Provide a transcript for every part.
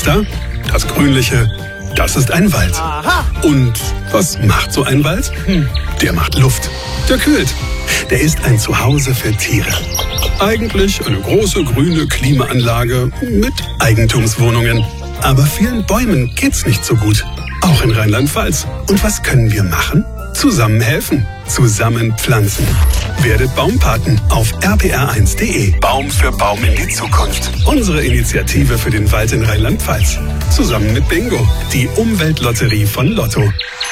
da? Das Grünliche, das ist ein Wald. Aha. Und was macht so ein Wald? Der macht Luft. Der kühlt. Der ist ein Zuhause für Tiere. Eigentlich eine große grüne Klimaanlage mit Eigentumswohnungen. Aber vielen Bäumen geht's nicht so gut. Auch in Rheinland-Pfalz. Und was können wir machen? Zusammen helfen. Zusammen pflanzen. Werdet Baumpaten auf rpr1.de. Baum für Baum in die Zukunft. Unsere Initiative für den Wald in Rheinland-Pfalz. Zusammen mit Bingo, die Umweltlotterie von Lotto.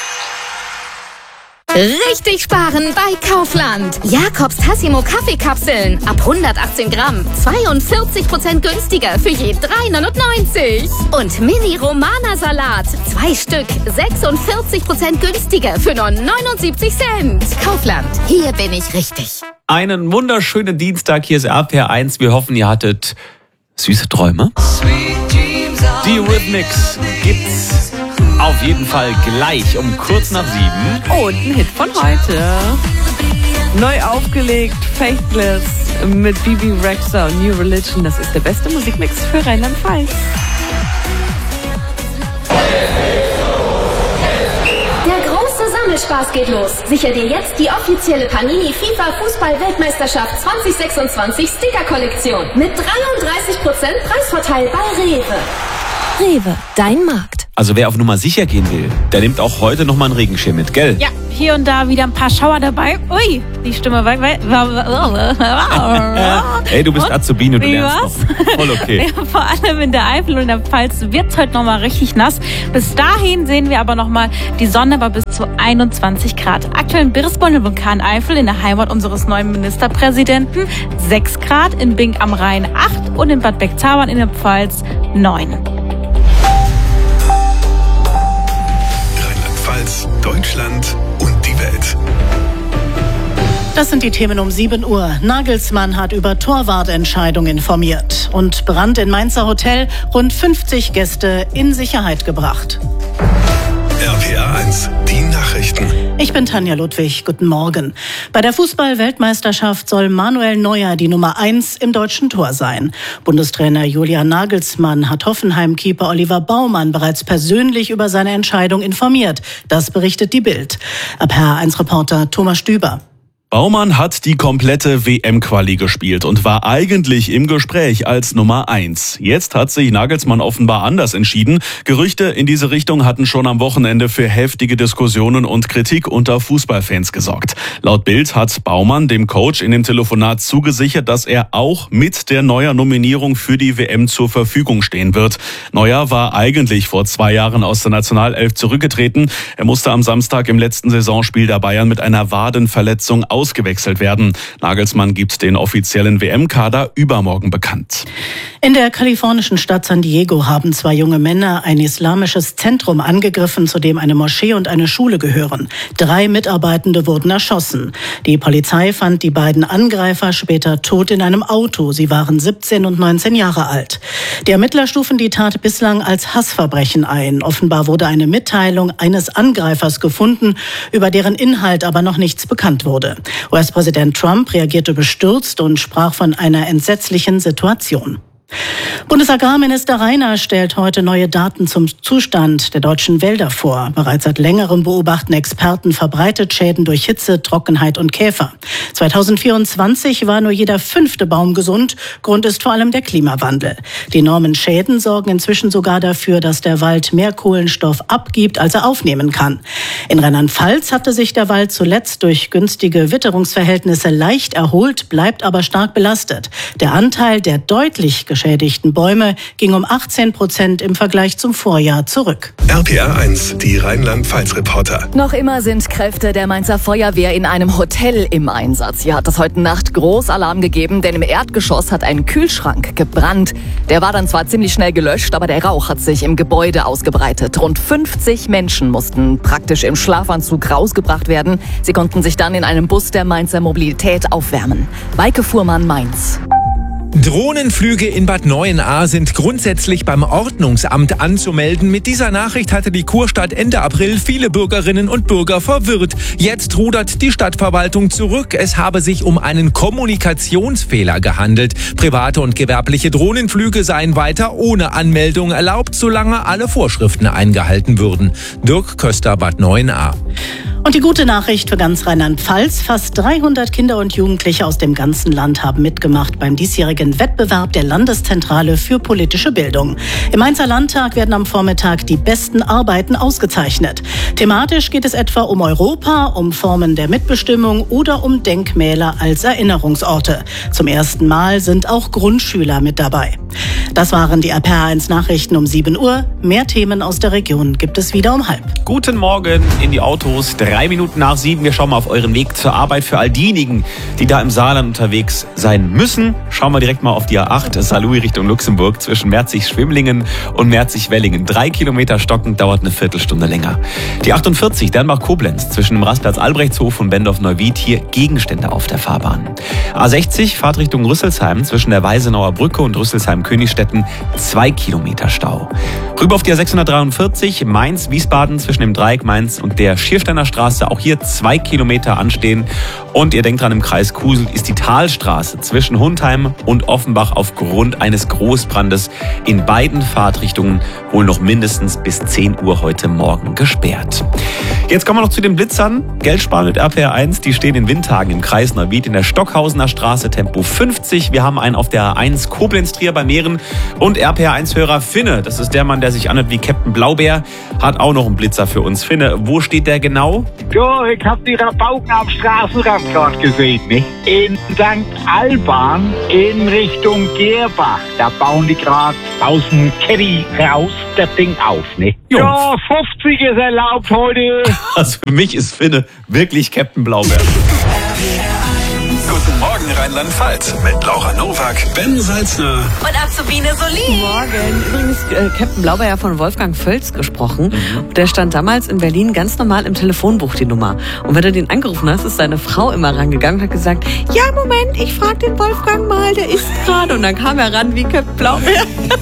Richtig sparen bei Kaufland. Jakobs Tassimo Kaffeekapseln ab 118 Gramm. 42% günstiger für je 3,99. Und Mini Romana Salat. 2 Stück. 46% günstiger für nur 79 Cent. Kaufland. Hier bin ich richtig. Einen wunderschönen Dienstag. Hier ist RPR1. Wir hoffen, ihr hattet süße Träume. Die Rhythmics gibt's auf jeden Fall gleich um kurz nach 7. Und ein Hit von heute. Neu aufgelegt, Faithless mit Bibi Rexha und New Religion. Das ist der beste Musikmix für Rheinland-Pfalz. Der große Sammelspaß geht los. Sicher dir jetzt die offizielle Panini FIFA Fußball-Weltmeisterschaft 2026 Sticker-Kollektion mit 33% Preisvorteil bei Rewe. Rewe, dein Markt. Also wer auf Nummer sicher gehen will, der nimmt auch heute nochmal einen Regenschirm mit, gell? Ja, hier und da wieder ein paar Schauer dabei. Ui, die Stimme weg. Hey, du bist Azubine, du Wie lernst was? noch. Voll okay. Ja, vor allem in der Eifel und in der Pfalz wird es heute nochmal richtig nass. Bis dahin sehen wir aber nochmal die Sonne bei bis zu 21 Grad. Aktuell in Birsborn im Vulkan Eifel, in der Heimat unseres neuen Ministerpräsidenten, 6 Grad, in Bing am Rhein 8 und in Bad Beckzabern in der Pfalz 9. Deutschland und die Welt. Das sind die Themen um 7 Uhr. Nagelsmann hat über Torwartentscheidung informiert. Und Brand in Mainzer Hotel, rund 50 Gäste in Sicherheit gebracht. RPR1, die Nachrichten. Ich bin Tanja Ludwig, guten Morgen. Bei der Fußball-Weltmeisterschaft soll Manuel Neuer die Nummer 1 im deutschen Tor sein. Bundestrainer Julian Nagelsmann hat Hoffenheim-Keeper Oliver Baumann bereits persönlich über seine Entscheidung informiert. Das berichtet die Bild. RPR1-Reporter Thomas Stüber. Baumann hat die komplette WM-Quali gespielt und war eigentlich im Gespräch als Nummer 1. Jetzt hat sich Nagelsmann offenbar anders entschieden. Gerüchte in diese Richtung hatten schon am Wochenende für heftige Diskussionen und Kritik unter Fußballfans gesorgt. Laut Bild hat Baumann dem Coach in dem Telefonat zugesichert, dass er auch mit der Neuer-Nominierung für die WM zur Verfügung stehen wird. Neuer war eigentlich vor 2 Jahren aus der Nationalelf zurückgetreten. Er musste am Samstag im letzten Saisonspiel der Bayern mit einer Wadenverletzung ausgewechselt werden. Nagelsmann gibt den offiziellen WM-Kader übermorgen bekannt. In der kalifornischen Stadt San Diego haben 2 junge Männer ein islamisches Zentrum angegriffen, zu dem eine Moschee und eine Schule gehören. 3 Mitarbeitende wurden erschossen. Die Polizei fand die beiden Angreifer später tot in einem Auto. Sie waren 17 und 19 Jahre alt. Die Ermittler stufen die Tat bislang als Hassverbrechen ein. Offenbar wurde eine Mitteilung eines Angreifers gefunden, über deren Inhalt aber noch nichts bekannt wurde. US-Präsident Trump reagierte bestürzt und sprach von einer entsetzlichen Situation. Bundesagrarminister Rainer stellt heute neue Daten zum Zustand der deutschen Wälder vor. Bereits seit längerem beobachten Experten verbreitet Schäden durch Hitze, Trockenheit und Käfer. 2024 war nur jeder 5. Baum gesund. Grund ist vor allem der Klimawandel. Die enormen Schäden sorgen inzwischen sogar dafür, dass der Wald mehr Kohlenstoff abgibt, als er aufnehmen kann. In Rheinland-Pfalz hatte sich der Wald zuletzt durch günstige Witterungsverhältnisse leicht erholt, bleibt aber stark belastet. Der Anteil der deutlich geschädigten Bäume ging um 18% im Vergleich zum Vorjahr zurück. RPR1, die Rheinland-Pfalz-Reporter. Noch immer sind Kräfte der Mainzer Feuerwehr in einem Hotel im Einsatz. Hier hat es heute Nacht Großalarm gegeben, denn im Erdgeschoss hat ein Kühlschrank gebrannt. Der war dann zwar ziemlich schnell gelöscht, aber der Rauch hat sich im Gebäude ausgebreitet. Rund 50 Menschen mussten praktisch im Schlafanzug rausgebracht werden. Sie konnten sich dann in einem Bus der Mainzer Mobilität aufwärmen. Weike Fuhrmann, Mainz. Drohnenflüge in Bad Neuenahr sind grundsätzlich beim Ordnungsamt anzumelden. Mit dieser Nachricht hatte die Kurstadt Ende April viele Bürgerinnen und Bürger verwirrt. Jetzt rudert die Stadtverwaltung zurück. Es habe sich um einen Kommunikationsfehler gehandelt. Private und gewerbliche Drohnenflüge seien weiter ohne Anmeldung erlaubt, solange alle Vorschriften eingehalten würden. Dirk Köster, Bad Neuenahr. Und die gute Nachricht für ganz Rheinland-Pfalz: Fast 300 Kinder und Jugendliche aus dem ganzen Land haben mitgemacht beim diesjährigen Wettbewerb der Landeszentrale für politische Bildung. Im Mainzer Landtag werden am Vormittag die besten Arbeiten ausgezeichnet. Thematisch geht es etwa um Europa, um Formen der Mitbestimmung oder um Denkmäler als Erinnerungsorte. Zum ersten Mal sind auch Grundschüler mit dabei. Das waren die RPR1 Nachrichten um 7 Uhr. Mehr Themen aus der Region gibt es wieder um 6:30. Guten Morgen in die Autos. 3 Minuten nach 7. Wir schauen mal auf euren Weg zur Arbeit. Für all diejenigen, die da im Saarland unterwegs sein müssen, schauen wir direkt mal auf die A8 Saarlouis Richtung Luxemburg zwischen Merzig-Schwimlingen und Merzig-Wellingen. 3 Kilometer stockend, dauert eine Viertelstunde länger. Die 48 Dernbach-Koblenz zwischen dem Rastplatz Albrechtshof und Bendorf-Neuwied. Hier Gegenstände auf der Fahrbahn. A60 Fahrt Richtung Rüsselsheim zwischen der Weisenauer Brücke und Rüsselsheim-Königstetten. 2 Kilometer Stau. Rüber auf die A643 Mainz-Wiesbaden zwischen dem Dreieck Mainz und der Schiersteiner Straße. Auch hier 2 Kilometer anstehen. Und ihr denkt dran, im Kreis Kusel ist die Talstraße zwischen Hundheim und Offenbach aufgrund eines Großbrandes in beiden Fahrtrichtungen wohl noch mindestens bis 10 Uhr heute Morgen gesperrt. Jetzt kommen wir noch zu den Blitzern. Geld sparen mit RPR1. Die stehen in Windhagen im Kreis Neuwied in der Stockhausener Straße, Tempo 50. Wir haben einen auf der A1 Koblenz-Trier bei Meeren. Und RPR1-Hörer Finne, das ist der Mann, der sich anhört wie Captain Blaubeer, hat auch noch einen Blitzer für uns. Finne, wo steht der genau? Ja, ich hab die Rabauken am Straßenrand gerade gesehen, ne? In St. Alban in Richtung Gerbach. Da bauen die gerade aus dem Caddy raus das Ding auf, ne? Ja, 50 ist erlaubt heute. Also für mich ist Finne wirklich Captain Blaubeer. Guten Morgen Rheinland-Pfalz mit Laura Nowak, Ben Salzner und Azubine Solin. Morgen. Übrigens Captain Blaubeer von Wolfgang Völz gesprochen. Der stand damals in Berlin ganz normal im Telefonbuch, die Nummer. Und wenn du den angerufen hast, ist seine Frau immer rangegangen und hat gesagt, ja, Moment, ich frage den Wolfgang mal, der ist gerade. Und dann kam er ran wie Captain Blaubeer.